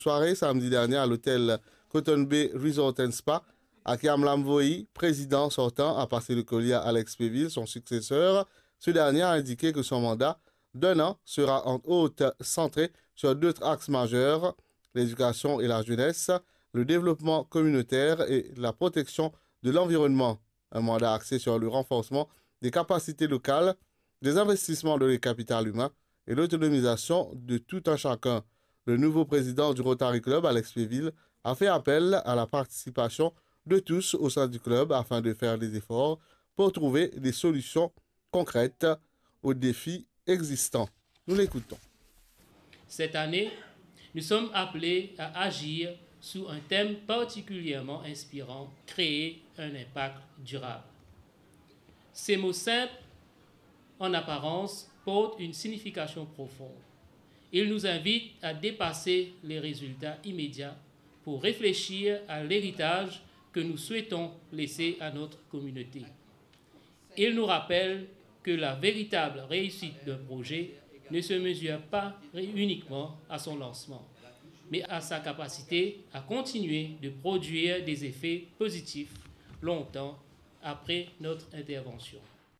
soirée samedi dernier à l'hôtel Cotton Bay Resort and Spa. Akiam Lamvoyi, président sortant, a passé le collier à Alex Péville, son successeur. Ce dernier a indiqué que son mandat d'un an sera en haute centré sur deux axes majeurs, l'éducation et la jeunesse, le développement communautaire et la protection de l'environnement. Un mandat axé sur le renforcement des capacités locales, des investissements dans les capitales humains et l'autonomisation de tout un chacun. Le nouveau président du Rotary Club, Alex Péville, a fait appel à la participation de tous au sein du club afin de faire des efforts pour trouver des solutions concrètes aux défis existants. Nous l'écoutons. Cette année, nous sommes appelés à agir sous un thème particulièrement inspirant, créer un impact durable. Ces mots simples, en apparence, portent une signification profonde. Ils nous invitent à dépasser les résultats immédiats pour réfléchir à l'héritage que nous souhaitons laisser à notre communauté. Ils nous rappellent que la véritable réussite d'un projet ne se mesure pas uniquement à son lancement, mais à sa capacité à continuer de produire des effets positifs longtemps après notre intervention.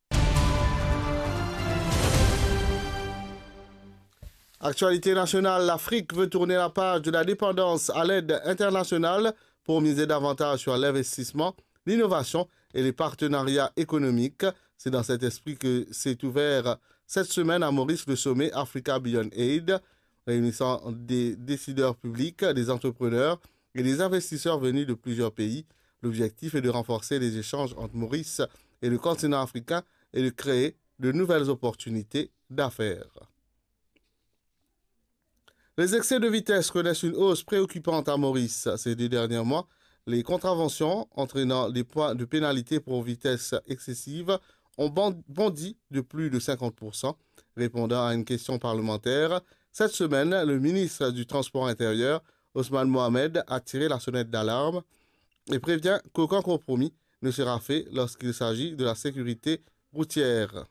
Actualité nationale, l'Afrique veut tourner la page de la dépendance à l'aide internationale pour miser davantage sur l'investissement, l'innovation et les partenariats économiques. C'est dans cet esprit que s'est ouvert cette semaine à Maurice le sommet Africa Beyond Aid, réunissant des décideurs publics, des entrepreneurs et des investisseurs venus de plusieurs pays. L'objectif est de renforcer les échanges entre Maurice et le continent africain et de créer de nouvelles opportunités d'affaires. Les excès de vitesse connaissent une hausse préoccupante à Maurice ces 2 derniers mois. Les contraventions entraînant des points de pénalité pour vitesse excessive ont bondi de plus de 50%. Répondant à une question parlementaire, cette semaine, le ministre du Transport intérieur, Ousmane Mohamed, a tiré la sonnette d'alarme et prévient qu'aucun compromis ne sera fait lorsqu'il s'agit de la sécurité routière.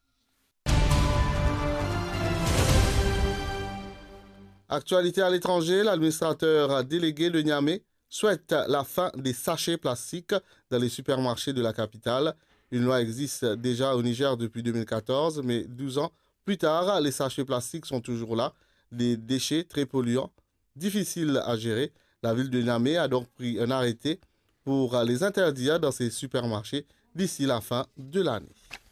Actualité à l'étranger, l'administrateur délégué de Niamey souhaite la fin des sachets plastiques dans les supermarchés de la capitale. Une loi existe déjà au Niger depuis 2014, mais 12 ans plus tard, les sachets plastiques sont toujours là. Des déchets très polluants, difficiles à gérer. La ville de Niamey a donc pris un arrêté pour les interdire dans ses supermarchés d'ici la fin de l'année.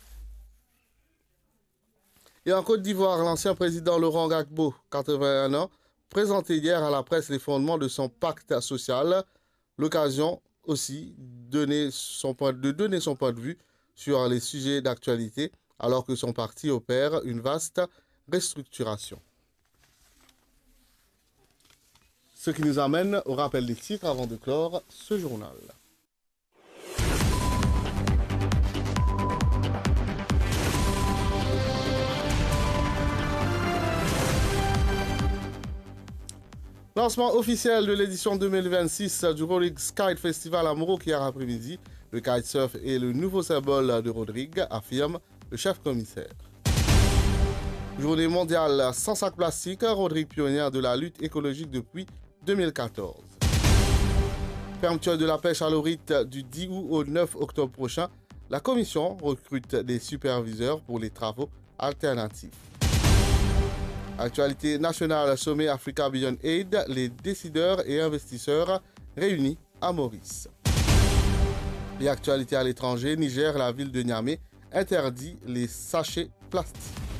Et en Côte d'Ivoire, l'ancien président Laurent Gbagbo, 81 ans, présentait hier à la presse les fondements de son pacte social. L'occasion aussi de donner son point de vue sur les sujets d'actualité, alors que son parti opère une vaste restructuration. Ce qui nous amène au rappel des titres avant de clore ce journal. Lancement officiel de l'édition 2026 du Rodrigue Kite Festival à Moroc hier après-midi. Le kitesurf est le nouveau symbole de Rodrigue, affirme le chef commissaire. Journée mondiale sans sac plastique, Rodrigue pionnière de la lutte écologique depuis 2014. Fermeture de la pêche à l'orite du 10 août au 9 octobre prochain. La commission recrute des superviseurs pour les travaux alternatifs. Actualité nationale, sommet Africa Beyond Aid, les décideurs et investisseurs réunis à Maurice. Et actualité à l'étranger, Niger, la ville de Niamey interdit les sachets plastiques.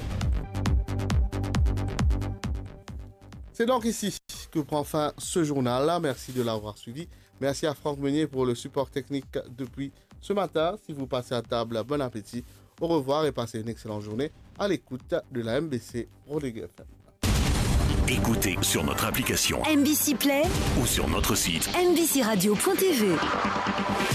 C'est donc ici que prend fin ce journal. Merci de l'avoir suivi. Merci à Franck Meunier pour le support technique depuis ce matin. Si vous passez à table, bon appétit. Au revoir et passez une excellente journée à l'écoute de la MBC Rodrigue FM. Écoutez sur notre application MBC Play ou sur notre site mbcradio.tv.